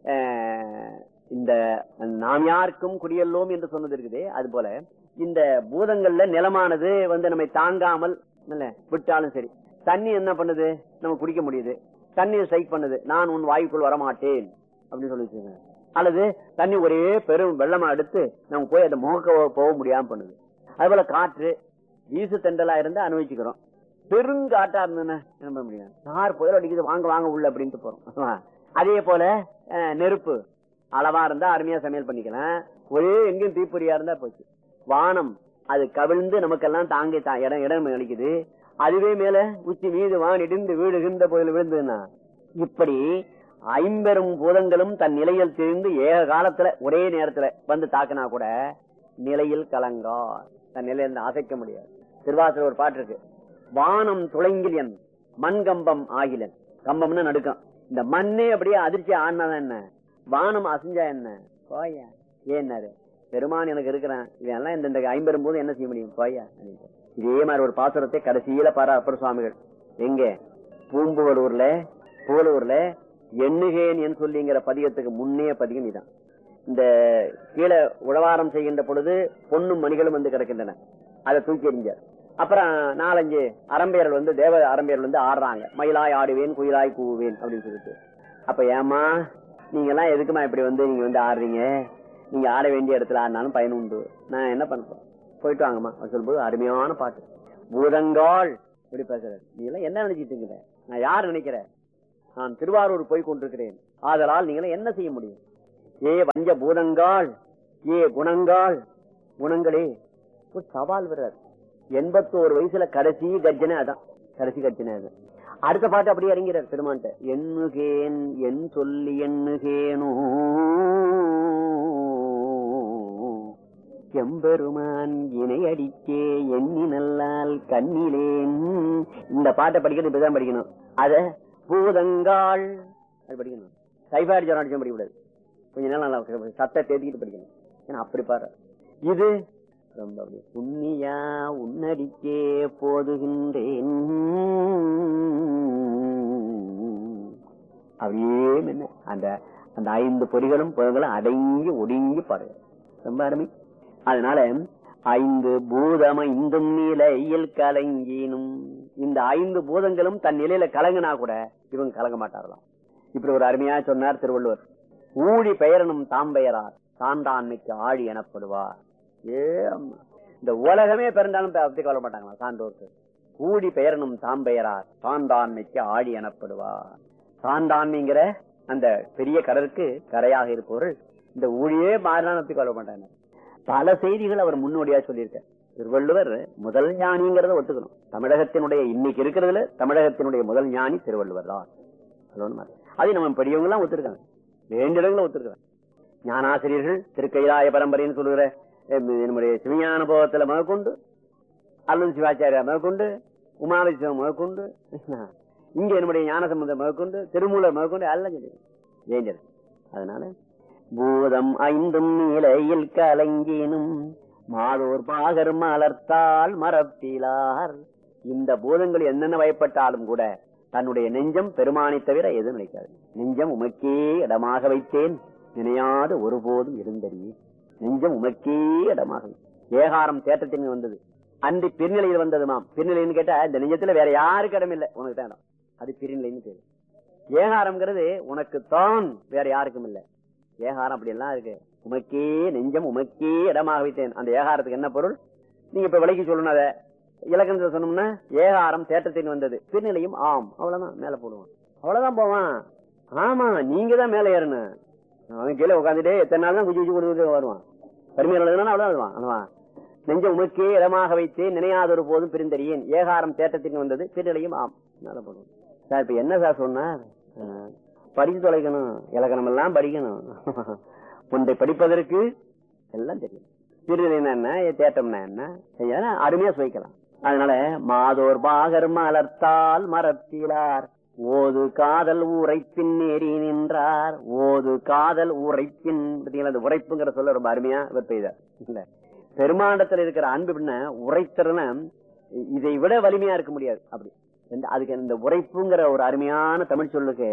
இந்த நாம் யாருக்கும் குடியல்லோம் என்று சொன்னது இருக்குது. அது போல இந்த பூதங்கள்ல நிலமானது வந்து நம்மை தாங்காமல் விட்டாலும் சரி, தண்ணி என்ன பண்ணுது, நம்ம குடிக்க முடியுது. தண்ணீர் ஸ்ட்ரைக் பண்ணுது, நான் உன் வாயுக்குள் வரமாட்டேன் அப்படின்னு சொல்லி வச்சுங்க. அல்லது தண்ணி ஒரே பெரும் வெள்ளமா எடுத்து நம்ம போய் அந்த முகக்க போக முடியாம பண்ணுது. அது போல காற்று வீசு தெண்டலா இருந்து அனுபவிச்சுக்கிறோம். பெருங்காற்றா இருந்ததுன்னா என்ன பண்ண முடியும்? யார் புயல் அடிக்குது, வாங்க வாங்க உள்ள அப்படின்ட்டு போறோம். அதே போல நெருப்பு அளவா இருந்தா அருமையா சமையல் பண்ணிக்கலாம். ஒரே எங்கேயும் தீப்பொறியா இருந்தா போச்சு. வானம் அது கவிழ்ந்து நமக்கெல்லாம் தாங்கி இடம் இடம் அளிக்குது. அதுவே மேல உச்சி மீது வான் இடிந்து வீடுகின்ற போதில் விழுந்ததுன்னா இப்படி ஐம்பெரும் பூதங்களும் தன் நிலையில் தெரிந்து ஏக காலத்துல ஒரே நேரத்துல வந்து தாக்கினா கூட நிலையில் கலங்கா, தன் நிலையில அசைக்க முடியாது. திருவாசூர் ஒரு பாட்டு இருக்கு, வானம் துளைங்கில் என் மண் கம்பம் ஆகிலன். கம்பம்னு நடுக்கம். இந்த மண்ணே அப்படியே அதிர்ச்சி ஆனாதான் என்ன, வானம் அசைஞ்சா என்ன போயா ஏன்னாரு பெருமான் எனக்கு இருக்கிறான். இதெல்லாம் இந்த ஐம்பெரும் போது என்ன செய்ய முடியும் போயா. இதே மாதிரி ஒரு பாசுரத்தை கடைசியில பாரா அப்பர் சுவாமிகள் எங்க பூம்புவலூர்ல புகழூர்ல எண்ணுகேன் என் சொல்லிங்கிற பதிகத்துக்கு முன்னே பதிகம் இதான். இந்த கீழே உழவாரம் செய்கின்ற பொழுது பொண்ணும் மணிகளும் வந்து கிடக்கின்றன, அதை தூக்கி எறிஞ்சார். அப்புறம் நாலஞ்சு அரம்பேர்கள் வந்து தேவ அரம்பேர்கள் வந்து ஆடுறாங்க, மயிலாய் ஆடுவேன் குயிலாய் கூவுவேன் அப்படின்னு சொல்லிட்டு. அப்ப ஏமா நீங்க எல்லாம் எதுக்குமா இப்படி வந்து நீங்க வந்து ஆடுறீங்க, நீங்க ஆட வேண்டிய இடத்துல ஆடினாலும் பயன் உண்டு, நான் என்ன பண்ண போயிட்டு வாங்கம்மா சொல்லும்போது அருமையான பாட்டு. பூதங்கால் இப்படி பேசுற, நீ எல்லாம் என்ன நினைச்சிட்டு இருக்கிற, நான் யார் நினைக்கிறேன், நான் திருவாரூர் போய் கொண்டிருக்கிறேன், ஆதலால் நீங்க என்ன செய்ய முடியும். ஏ வஞ்ச பூதங்கால், ஏ குணங்கால், குணங்களே ஒரு சவால் விடுறார். எண்பத்தோரு வயசுல கடைசி கர்ஜனை அதான், கடைசி கர்ஜனை அதான். அடுத்த பாட்டு அப்படியே இறங்கிறார் பெருமான்ட்ட, எண்ணுகேன் என் சொல்லி எண்ணுகேனோ எம்பெருமான் இணை அடிக்கே எண்ணி நல்லால் கண்ணிலேன். இந்த பாட்டை படிக்கிறது இப்பதான் படிக்கணும். அத பூதங்கால் அது படிக்கணும். டைபாய்டு ஜுரம் அடிச்சா படிக்கக்கூடாது, கொஞ்ச நாள் நல்லா சத்தை தேத்திக்கிட்டு படிக்கணும். ஏன்னா அப்படி பாரு. இது ரொம்ப அப்படியே உன்னியா உன்னடிக்கே போதுகின்றேன் அப்படியே அந்த அந்த ஐந்து பொறிகளும் பொருள்களும் அடங்கி ஒடுங்கி பாருங்க. ரொம்ப அருமை. அதனால ஐந்து பூதம் ஐந்தும் நிலையில் கலங்கினும், இந்த ஐந்து பூதங்களும் தன் நிலையில கலங்கினா கூட இவங்க கலங்க மாட்டாரலாம். இப்படி ஒரு அருமையா சொன்னார் திருவள்ளுவர். ஊழி பெயரனும் தாம்பெயரார் சான்றாண்மைக்கு ஆழி எனப்படுவார். ஏ இந்த உலகமே பிறந்தாலும் பத்தி கொள்ள மாட்டாங்களா சான்றோருக்கு. ஊழி பெயரனும் தாம்பெயரார் சான்றாண்மைக்கு ஆழி எனப்படுவார். சான்றாண்மைங்கிற அந்த பெரிய கடலுக்கு கரையாக இருப்பவர்கள் இந்த ஊழியே மாறினாலும் பத்தி கொள்ள மாட்டாங்க. பல செய்திகள் அவர் முன்னோடியா சொல்லியிருக்க. திருவள்ளுவர் முதல் ஞானிங்கிறத ஒத்துக்கணும். தமிழகத்தினுடைய இன்னைக்கு இருக்கிறதுல தமிழகத்தினுடைய முதல் ஞானி திருவள்ளுவர் தான். அதை நம்ம பெரியவங்க எல்லாம் ஒத்துருக்காங்க, வேண்டிய இடங்களும் ஒத்துருக்காங்க. ஞானாசிரியர்கள் திருக்கைலாய பரம்பரைன்னு சொல்லுகிற நம்முடைய சிவஞான போகத்துல முதற்கொண்டு, அல்லது சிவாச்சாரியா முதற்கொண்டு, உமாவிசிவம் முதற்கொண்டு, இங்க நம்முடைய ஞான சம்பந்தம் முதற்கொண்டு, திருமூலர் முதற்கொண்டு எல்லாம் சொல்லி வேண்டியது. அதனால பூதம் ஐந்தும் நிலையில் கலங்கினும் மாதோர் பாகர் மலர்த்தால் மரப்பிலார். இந்த பூதங்கள் என்னென்ன வயப்பட்டாலும் கூட தன்னுடைய நெஞ்சம் பெருமானை தவிர எதுவும் நினைக்காது. நெஞ்சம் உமக்கே இடமாக வைத்தேன் நினையாது ஒருபோதும் இருந்தறியே. நெஞ்சம் உமக்கே இடமாக. ஏகாரம் தேற்றத்தின் வந்தது, அன்று பிரிநிலையில் வந்ததுமாம். பிரிநிலைன்னு கேட்டா இந்த நெஞ்சத்துல வேற யாருக்கு இடம் இல்லை, உனக்கு தான் இடம். அது பிரிநிலைன்னு பேரு. ஏகாரம்ங்கிறது உனக்கு தான், வேற யாருக்கும் இல்லை. ஏகாரம் அப்படி எல்லாம் இருக்கு. உமக்கே நெஞ்சம் உமக்கே இடமாக வைத்தேன். அந்த ஏகாரத்துக்கு என்ன பொருள் நீங்க இப்ப விலைக்கு சொல்லணும். அதை இலக்கணத்தை சொன்னோம்னா ஏகாரம் தேற்றத்தின் வந்தது, பிரிநிலையும் ஆம், அவ்வளவுதான். மேல போடுவான், அவ்வளவுதான் போவான். ஆமா, நீங்க தான் மேல ஏறணும். அவன் கீழே உட்காந்துட்டே எத்தனை நாள் தான் குச்சி குச்சி கொடுத்து வருவான். பெருமையில அவ்வளவுதான் அவ்வளவுதான். நெஞ்ச உமக்கே இடமாக வைத்து நினையாதொரு போதும் பிரிந்தறியேன். ஏகாரம் தேற்றத்தின் வந்தது, பிரிநிலையும் ஆம், மேல போடுவோம். சார் இப்ப என்ன சார் சொன்னார்? படிச்சு தொலைக்கணும், இலக்கணம் எல்லாம் படிக்கணும். ஒன்றை படிப்பதற்கு எல்லாம் தெரியும். பிரிநிலைனா என்ன, தேட்டம்னா என்ன, அருமையா சுவைக்கலாம். அதனால மாதோர் பாகர் மலர்த்தால் மரத்திலார் ஓது காதல் உரைப்பின் ஏறி நின்றார். ஓது காதல் உரைப்பின் அந்த உரைப்புங்கிற சொல்ல ரொம்ப அருமையா வெப்பெய்தார். இல்ல பெருமாண்டத்துல இருக்கிற அன்பு என்ன உரைத்தரன இதை விட வலிமையா இருக்க முடியாது. அப்படி அதுக்கு இந்த உரைப்புங்கிற ஒரு அருமையான தமிழ் சொல்லுக்கு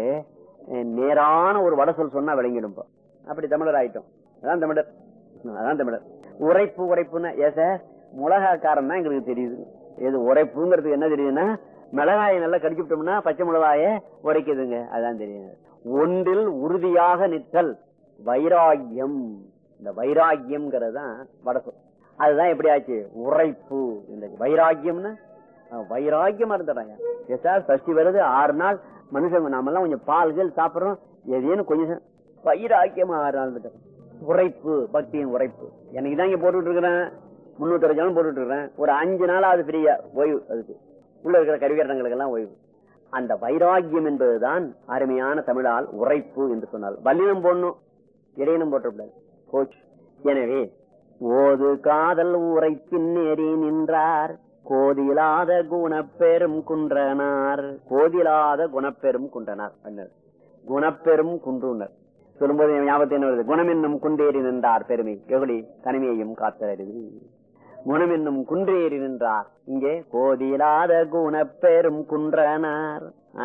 நேரான ஒரு வட சொல் சொன்னா விளங்கிடும். அப்படி தமிழர் ஆயிட்டோம். அதான் தமிழர், அதான் தமிழர். உரைப்பு உரைப்புன்னா ஏச மிளகாக்காரன் தான் எங்களுக்கு தெரியுது. எது உரைப்புங்கிறதுக்கு என்ன தெரியுதுன்னா, மிளகாயை நல்லா கடிச்சு விட்டோம்னா பச்சை மிளகாய உரைக்குதுங்க, அதான் தெரியும். ஒன்றில் உறுதியாக நிற்றல் வைராகியம். இந்த வைராகியம்ங்கிறது தான் வட சொல். அதுதான் எப்படி ஆச்சு உரைப்பு. இந்த வைராகியம்னு வைராகியமா இருந்துறாங்க. ஏசா சஷ்டி வருது, ஆறு நாள் மனுஷங்க நாமெல்லாம் கொஞ்சம் பால்கள் சாப்பிடுறோம், எதேன்னு கொஞ்சம் வைராக்கியமா ஆறு நாள் இருந்துட்டோம். உரைப்பு, பக்தியின் உரைப்பு. எனக்கு தான் இங்க போட்டுட்டு இருக்கிறேன், முன்னூத்தி அறுபது போட்டுட்டு இருக்கிறேன். ஒரு அஞ்சு நாளாவது ஃப்ரீயா ஓய்வு, அதுக்கு உள்ள இருக்கிற கருவிகரணங்களுக்கு எல்லாம் ஓய்வு. அந்த வைராக்கியம் என்பதுதான் அருமையான தமிழால் உரைப்பு என்று சொன்னால். வல்லினம் போடணும், இடையினம் போட்டக்கூடாது, கோச். எனவே ஓது காதல் உரைப்பின் நெறி நின்றார் கோதிலாத குணப்பெரும் குன்றனார். கோதிலாத குணப்பெரும் குன்றனார். குணப்பெரும் குன்றுனர் சொல்லும்போது ஞாபகத்தை என்ன வருது? குணம் என்னும் குன்றேறி நின்றார் பெருமை எவ்வளி தனிமையையும் காத்தறிவு. குணம் என்னும் குன்றேறி நின்றார். இங்கே கோதிலாத குணப்பெரும் குன்றனார்.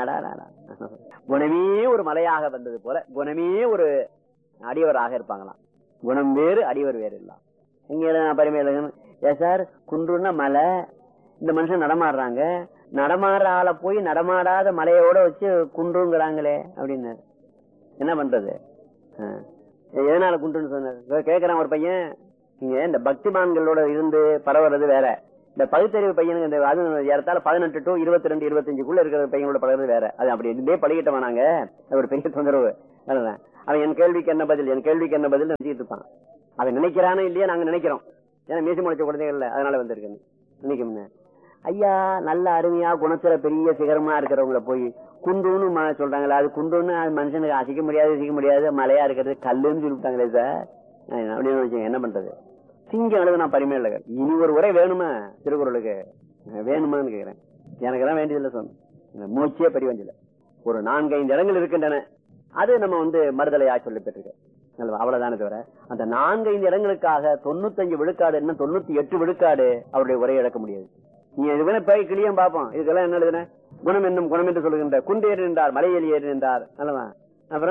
குணமே ஒரு மலையாக வந்தது போல குணமே ஒரு அடியவராக இருப்பாங்களாம். குணம் வேறு அடியவர் வேறு இல்ல. இங்க பரிமையில சார் குன்றுன்னா மலை, இந்த மனுஷன் நடமாடுறாங்க, நடமாடுற ஆளை போய் நடமாடாத மலையோட வச்சு குன்றுங்கிறாங்களே அப்படின்னு என்ன பண்றது? எதனால குன்றுன்னு சொன்னார் கேக்குறான் ஒரு பையன். நீங்க இந்த பக்திமான்களோட இருந்து பரவுறது வேற, இந்த பகுத்தறிவு பையனுக்கு இந்த அது ஏறத்தால பதினெட்டு டு இருபத்தி ரெண்டு இருபத்தஞ்சுக்குள்ள இருக்கிற பையனோட பழகிறது வேற. அது அப்படி இருந்தே பழகிட்டவன் நாங்க, ஒரு பெரிய தொந்தரவு. அவன் என் கேள்விக்கு என்ன பதில், என் கேள்விக்கு என்ன பதில் நினைச்சிட்டு இருப்பான். அவன் நினைக்கிறானோ இல்லையா நாங்க நினைக்கிறோம். ஏன்னா மீசி முளைச்ச குழந்தைகள் இல்ல, அதனால வந்திருக்கேன் நினைக்கும். ஐயா நல்ல அருமையா குணத்துல பெரிய சிகரமா இருக்கிறவங்கள போய் குன்றுன்னு சொல்றாங்களே, அது குன்றுன்னு அது மனுஷனுக்கு அசைக்க முடியாது அசைக்க முடியாது மலையா இருக்கிறது கல்லுன்னு சொல்லிவிட்டாங்களே சார் அப்படின்னு வச்சுங்க. என்ன பண்றது? சிங்கம் எழுது நான் பரிமையில இனி ஒரு உரை வேணுமா திருக்குறளுக்கு வேணுமான்னு கேக்குறேன். எனக்கெல்லாம் வேண்டியதில்லை சொன்ன மூச்சே பெரியவஞ்சில ஒரு நான்கைந்து இடங்கள் இருக்கின்றன. அது நம்ம வந்து மறுதலையா சொல்லி பெற்றிருக்கேன். அவ்வளவுதானே தவிர அந்த நான்கைந்து இடங்களுக்காக தொண்ணூத்தஞ்சு விழுக்காடு என்ன தொண்ணூத்தி எட்டு விழுக்காடு அவருடைய உரையை இழக்க முடியாது. நீ இதுவே போய் கிளியும் பார்ப்போம். இதுக்கெல்லாம் என்ன எழுதுன? குணம் என்னும் குணம் என்று சொல்லுகின்ற குன்றேறி நின்றார் மலையேறி ஏறி நின்றார் அல்லவா. அப்புறம்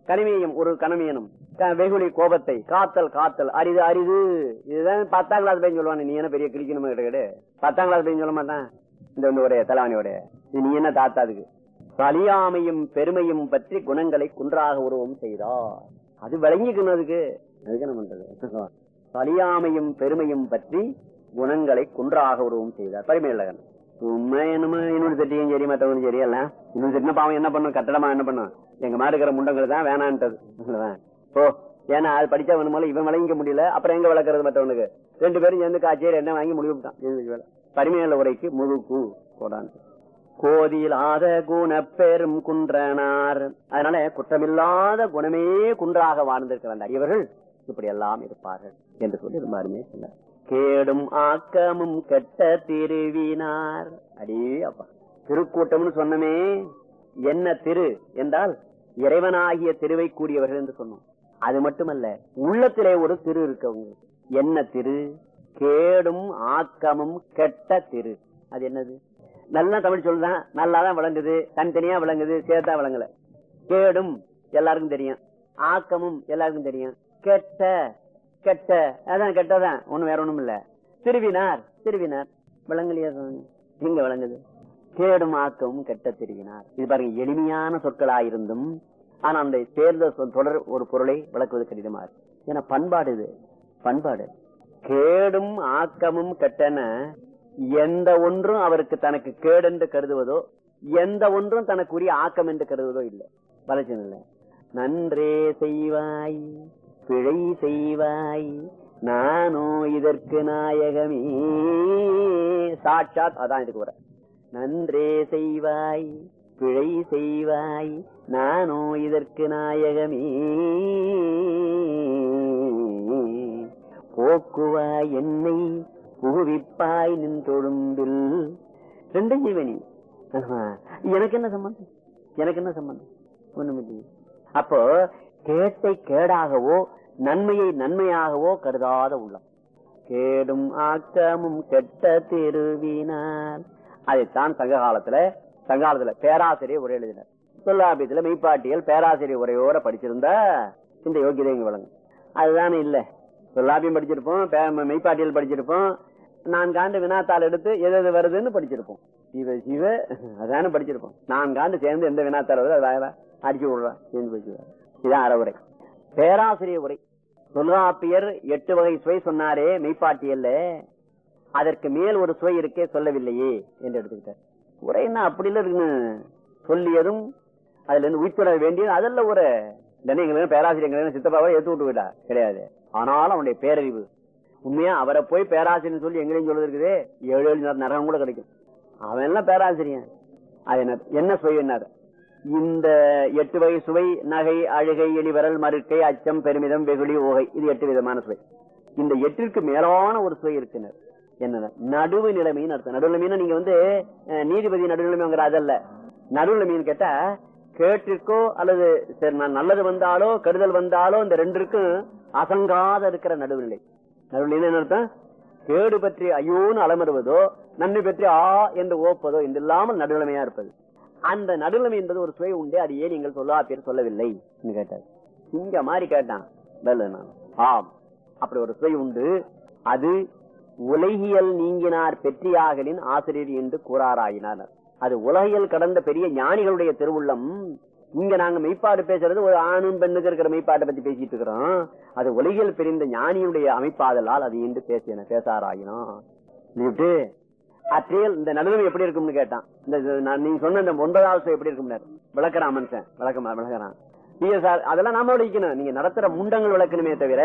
கனிமேயம் ஒரு கனமேனும் வெகுளி கோபத்தை காத்தல் காத்தல் அரிது அரிது. இதுதான் பத்தாம் கிளாஸ் பையன் சொல்லுவான். நீ என்ன பெரிய கிழிக்கணுமா கிடையாது. பத்தாம் கிளாஸ் பையன் சொல்ல மாட்டான். இந்த வந்து ஒரே தலைவாணியோடைய நீ என்ன தாத்தாதுக்கு. சலியாமையும் பெருமையும் பற்றி குணங்களை குன்றாக உருவம் செய்தார். அது விளங்கிக்கணும். அதுக்கு அதுக்கு என்ன பண்றது. சலியாமையும் பெருமையும் பற்றி குணங்களை குன்றாக உருவம் செய்தார். பரிமையிலகன் உண்மை என்னமோ இன்னொரு தட்டியும் சரி மற்றவனும் சரியல்ல. இன்னொரு தட்டினா பாவம் என்ன பண்ணும், கட்டடமா என்ன பண்ணும், எங்க மாதிரி இருக்கிற முண்டங்கள் தான் வேணான்ட்டது. ஓ ஏன்னா அது படிச்சா வேணும் போல இவன் விளங்கிக்க முடியல. அப்புறம் எங்க வளர்க்கறது மற்றவனுக்கு. ரெண்டு பேரும் சேர்ந்து காய்ச்சல் என்ன வாங்கி முடிவு விட்டான். பரிமையில உரைக்கு முழுக்கு போடான். கோதிலாத குண பெரும் குன்றனார். அதனால குற்றமில்லாத குணமே குன்றாக வாழ்ந்திருக்கிறார். இவர்கள் இப்படி எல்லாம் இருப்பார்கள் என்று சொல்லி ரொம்ப அருமையா சொன்னார். கேடும் ஆக்கமும் கெட்ட திருவினார். அடே அப்பா திருக்கூட்டம்னு சொன்னமே. என்ன திரு என்றால் இறைவனாகிய திருவை கூடியவர்கள் என்று சொன்னோம். அது மட்டுமல்ல, உள்ளத்திலே ஒரு திரு இருக்கவங்க. என்ன திரு? கேடும் ஆக்கமும் கெட்ட திரு. அது என்னது? நல்லா தமிழ் சொல்லுதான். நல்லாதான் விளங்குது, தனித்தனியா விளங்குது, சேர்த்தா விளங்கல. கேடும் எல்லாருக்கும் தெரியும், ஆக்கமும் எல்லாருக்கும் தெரியும். கெட்ட கெட்ட அதான் கெட்டதான், ஒண்ணு வேற ஒண்ணும் இல்ல. திருவினார் திருவினார் விளங்கலையா? எங்க விளங்குது? கேடும் ஆக்கமும் கெட்ட திருவினார். இது பாருங்க, எளிமையான சொற்களாயிருந்தும் ஆனா அந்த தேர்ந்த தொடர் ஒரு பொருளை விளக்குவது கடினமா இருக்கு. ஏன்னா பண்பாடு, இது பண்பாடு. கேடும் ஆக்கமும் கெட்டன எந்த ஒன்றும் அவருக்கு தனக்கு கேடு என்று கருதுவதோ, எந்த ஒன்றும் தனக்குரிய ஆக்கம் என்று கருதுவதோ இல்லை. வளர்ச்சி இல்லை. நன்றே செய்வாய் பிழை செய்வாய் நானோ இதற்கு நாயகமே. சாட்சாத் அதான் இதுக்கு வர. நன்றே செய்வாய் பிழை செய்வாய் நானோ இதற்கு நாயகமே. போக்குவாய் என்னை புகுவிப்பாய் நின் தொழும்பில். ரெண்டும் ஜீவனி. எனக்கு என்ன சம்பந்தம்? எனக்கு என்ன சம்பந்தம்? ஒண்ணுமில்லை. அப்போ கேட்டை கேடாகவோ நன்மையை நன்மையாகவோ கருதாத உள்ளம். கேடும் ஆக்கமும் கெட்ட திருவினார். அதைத்தான் சங்க காலத்துல சங்க காலத்துல பேராசிரியர் உரை எழுதினார். தொல்லாபியத்துல மெய்ப்பாட்டியல் பேராசிரியர் உரையோட படிச்சிருந்தா இந்த யோகியதை இங்க வழங்கும். அதுதானே இல்ல. தொல்லாபியம் படிச்சிருப்போம், மெய்ப்பாட்டியல் படிச்சிருப்போம், நான்காண்டு வினாத்தாள் எடுத்து எது எது வருதுன்னு படிச்சிருப்போம். சிவ சிவ அதான படிச்சிருப்போம். நான்காண்டு சேர்ந்து எந்த வினாத்தாள் வருது அதை அடிச்சு விடுறா சேர்ந்து படிச்சுடுவார். இதான் அறவுரை. பேராசிரியர் உரை. தொல்காப்பியர் எட்டு வகை சுவை சொன்னாரே மெய்ப்பாட்டியல்ல, அதற்கு மேல் ஒரு சுவை இருக்கே சொல்லவில்லையே என்று எடுத்துக்கிட்டார். உரைன்னா அப்படி இல்ல இருக்குன்னு சொல்லியதும் அதுல இருந்து உயிர்த்துட வேண்டியது அதல்ல ஒரு எங்களுக்கு பேராசிரியர் சித்தப்பாவை ஏத்து விட்டு விட்டா கிடையாது. ஆனாலும் அவனுடைய பேரறிவு உண்மையா அவரை போய் பேராசிரியர் சொல்லி எங்களையும் சொல்றது இருக்குது. ஏழு ஏழு நரகம் கூட கிடைக்கும். அவன் எல்லாம் பேராசிரியன். அது என்ன என்ன சுவை என்ன? இந்த எட்டு வகை சுவை நகை அழுகை எளிவரல் மறுக்கை அச்சம் பெருமிதம் வெகுளி ஓகை. இது எட்டு விதமான சுவை. இந்த எட்டிற்கு மேலான ஒரு சுவை இருக்குனர். என்ன? நடுவு நிலைமைன்னு அர்த்தம். நடுநிலைமைன்னு நீங்க வந்து நீதிபதி நடுநிலைமைங்கிற அதல்ல. நடுநிலைமைன்னு கேட்டா கேட்டிற்கோ அல்லது நல்லது வந்தாலோ கெடுதல் வந்தாலோ இந்த ரெண்டிற்கும் அசங்காத இருக்கிற நடுவுநிலை. நடுநிலை என்ன அர்த்தம்? கேடு பற்றி ஐயோன்னு அலமருவதோ நன்மை பற்றி ஆ என்று ஓப்பதோ என்று இல்லாமல் நடுநிலைமையா இருப்பது. அந்த நடுநிலைமை என்பது ஒரு சுவை உண்டு. அது ஏன் நீங்கள் சொல்லா பேர் சொல்லவில்லை கேட்டார். இங்க மாதிரி கேட்டான். ஆம், அப்படி ஒரு சுவை உண்டு. அது உலகியல் நீங்கினார் பெற்றியாகலின் ஆசிரியர் என்று கூறாராயினார். அது உலகியல் கடந்த பெரிய ஞானிகளுடைய திருவுள்ளம். இங்க நாங்க மெய்ப்பாடு பேசுறது ஒரு ஆணும் பெண்ணுக்கு இருக்கிற மெய்ப்பாட்டை பத்தி பேசிட்டு இருக்கிறோம். அது உலகியல் பிரிந்த ஞானியுடைய அமைப்பாதலால் அது என்று பேசின பேசாராயினா. அற்றியல் இந்த நடுநிலை எப்படி இருக்கும்னு கேட்டான். இந்த நீங்க சொன்ன இந்த ஒன்பதாவது எப்படி இருக்கும் விளக்குறான் மனுஷன். விளக்க விளக்குறான். அதெல்லாம் நாம விளக்கணும். நீங்க நடத்துற முண்டங்கள் விளக்கணுமே தவிர